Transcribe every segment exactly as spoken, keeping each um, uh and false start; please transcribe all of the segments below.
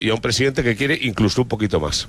y a un presidente que quiere incluso un poquito más.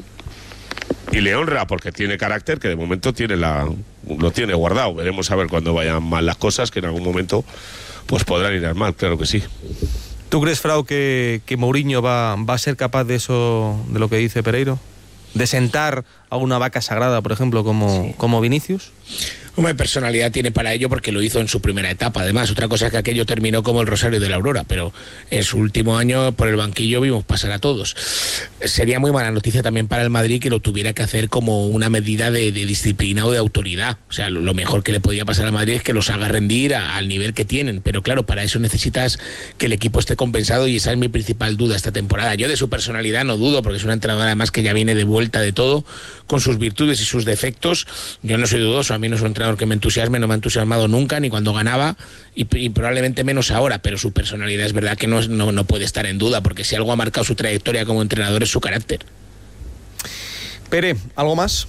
Y le honra porque tiene carácter, que de momento tiene la, lo tiene guardado. Veremos a ver cuando vayan mal las cosas, que en algún momento pues podrán ir mal, claro que sí. ¿Tú crees, Frau, que, que Mourinho va, va a ser capaz de eso, de lo que dice Pereiro? ¿De sentar a una vaca sagrada, por ejemplo, como, sí. como Vinicius? Hombre, personalidad tiene para ello porque lo hizo en su primera etapa. Además, otra cosa es que aquello terminó como el Rosario de la Aurora, pero en su último año por el banquillo vimos pasar a todos. Sería muy mala noticia también para el Madrid que lo tuviera que hacer como una medida de, de disciplina o de autoridad. O sea, lo, lo mejor que le podía pasar al Madrid es que los haga rendir a, al nivel que tienen. Pero claro, para eso necesitas que el equipo esté compensado y esa es mi principal duda esta temporada. Yo de su personalidad no dudo, porque es una entrenadora además que ya viene de vuelta de todo, con sus virtudes y sus defectos. Yo no soy dudoso, a mí no es un entrenador que me entusiasme, no me ha entusiasmado nunca, ni cuando ganaba, y, y probablemente menos ahora, pero su personalidad es verdad que no, no, no puede estar en duda, porque si algo ha marcado su trayectoria como entrenador es su carácter. Pere, ¿algo más?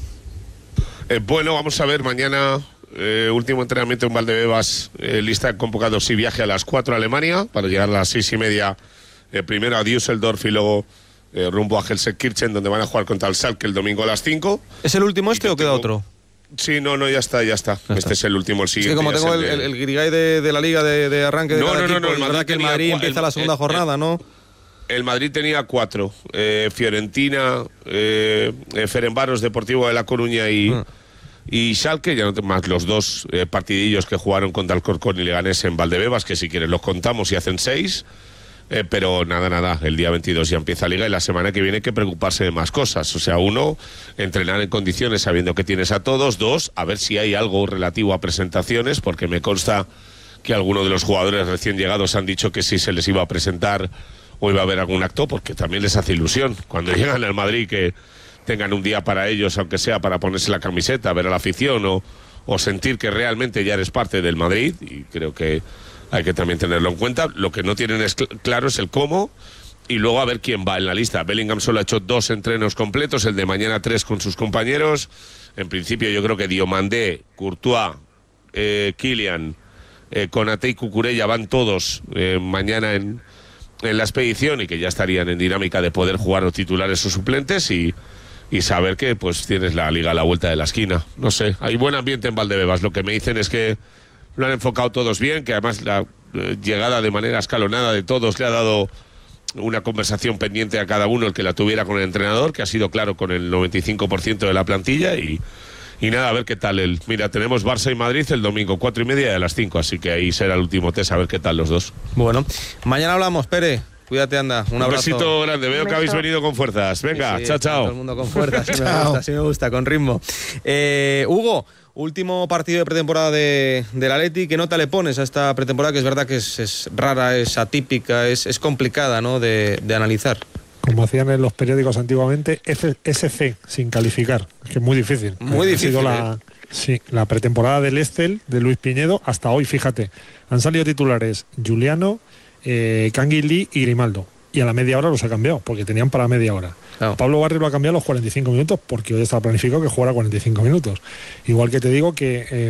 Eh, bueno, vamos a ver, mañana eh, último entrenamiento en Valdebebas, eh, lista de convocados y viaje a las cuatro a Alemania, para llegar a las seis y media, eh, primero a Düsseldorf y luego eh, rumbo a Gelsenkirchen, donde van a jugar contra el Schalke el domingo a las cinco. ¿Es el último este o queda tengo... otro? Sí, no, no, ya está, ya está. Ya este está. Es el último, el siguiente. Es que como tengo el, el, el grigay de, de la liga de, de arranque de no, cada no, equipo, no, no, el verdad que el Madrid empieza el, la segunda el, jornada, el, ¿no? El Madrid tenía cuatro. Eh, Fiorentina, eh, Ferencváros, Deportivo de La Coruña y, ah. y Schalke, ya no tengo más los dos eh, partidillos que jugaron contra Alcorcón y Leganés en Valdebebas, que si quieres los contamos y hacen seis. Eh, pero nada, nada, el día veintidós ya empieza Liga y la semana que viene hay que preocuparse de más cosas. O sea, uno, entrenar en condiciones sabiendo que tienes a todos. Dos, a ver si hay algo relativo a presentaciones, porque me consta que algunos de los jugadores recién llegados han dicho que sí se les iba a presentar o iba a haber algún acto, porque también les hace ilusión cuando llegan al Madrid que tengan un día para ellos, aunque sea para ponerse la camiseta, ver a la afición o, o sentir que realmente ya eres parte del Madrid, y creo que hay que también tenerlo en cuenta. Lo que no tienen es cl- claro es el cómo, y luego a ver quién va en la lista. Bellingham solo ha hecho dos entrenos completos, el de mañana tres con sus compañeros. En principio yo creo que Diomandé, Courtois, eh, Kylian, eh, Konaté y Cucurella van todos eh, mañana en, en la expedición, y que ya estarían en dinámica de poder jugar los titulares o suplentes, y, y saber que pues tienes la Liga a la vuelta de la esquina. No sé, hay buen ambiente en Valdebebas. Lo que me dicen es que lo han enfocado todos bien, que además la eh, llegada de manera escalonada de todos le ha dado una conversación pendiente a cada uno, el que la tuviera con el entrenador, que ha sido claro con el noventa y cinco por ciento de la plantilla, y, y nada, a ver qué tal. El, mira, tenemos Barça y Madrid el domingo, cuatro y media y a las cinco, así que ahí será el último test, a ver qué tal los dos. Bueno, mañana hablamos, Pere. Cuídate, anda. Un, Un abrazo. besito grande. Veo que habéis venido con fuerzas. Venga, sí, sí, chao, chao. Todo el mundo con fuerzas. Sí me gusta, sí me gusta, con ritmo. Eh, Hugo, último partido de pretemporada de, del Atleti. ¿Qué nota le pones a esta pretemporada? Que es verdad que es, es rara, es atípica, es, es complicada, ¿no?, de, de analizar. Como hacían en los periódicos antiguamente, F, S C, sin calificar. Es que es muy difícil. Muy difícil. Ha sido la, ¿eh? Sí, la pretemporada del Estel, de Luis Piñedo, hasta hoy, fíjate. Han salido titulares Juliano, eh, Canguilí y Grimaldo. Y a la media hora los ha cambiado, porque tenían para media hora. Claro. Pablo Barrio lo ha cambiado a los cuarenta y cinco minutos, porque hoy está planificado que jugara cuarenta y cinco minutos. Igual que te digo que eh,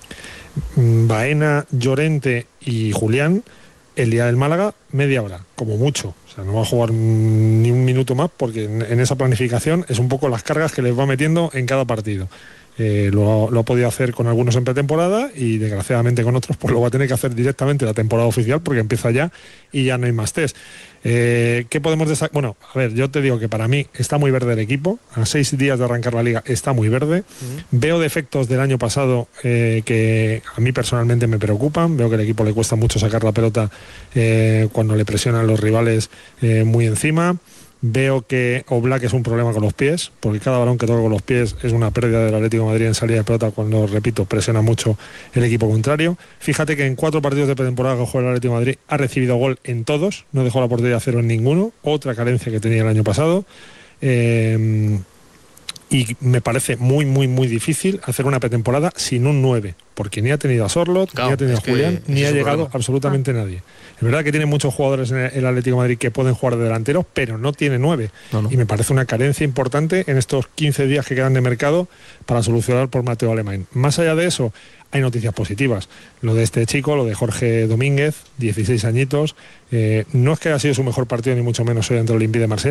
Baena, Llorente y Julián, el día del Málaga, media hora, como mucho. O sea, no va a jugar ni un minuto más, porque en, en esa planificación es un poco las cargas que les va metiendo en cada partido. Eh, lo, lo ha podido hacer con algunos en pretemporada, y desgraciadamente con otros pues lo va a tener que hacer directamente la temporada oficial, porque empieza ya y ya no hay más test. Eh, ¿Qué podemos destacar? Bueno, a ver, yo te digo que para mí está muy verde el equipo. A seis días de arrancar la liga está muy verde. Uh-huh. Veo defectos del año pasado eh, que a mí personalmente me preocupan. Veo que al equipo le cuesta mucho sacar la pelota eh, cuando le presionan los rivales eh, muy encima. Veo que Oblak es un problema con los pies, porque cada balón que toca con los pies es una pérdida del Atlético de Madrid en salida de pelota cuando, repito, presiona mucho el equipo contrario. Fíjate que en cuatro partidos de pretemporada que juega el Atlético de Madrid ha recibido gol en todos, no dejó la portería a cero en ninguno, otra carencia que tenía el año pasado. Eh, Y me parece muy, muy, muy difícil hacer una pretemporada sin un nueve, porque ni ha tenido a Sorlot, claro, ni ha tenido a Julián, ni ha llegado problema. absolutamente ah. nadie. Es verdad que tiene muchos jugadores en el Atlético de Madrid que pueden jugar de delanteros, pero no tiene nueve. No, no. Y me parece una carencia importante en estos quince días que quedan de mercado para solucionar por Mateo Alemán. Más allá de eso, hay noticias positivas. Lo de este chico, lo de Jorge Domínguez, dieciséis añitos. Eh, no es que haya sido su mejor partido, ni mucho menos hoy ante el Olympique de Marsella.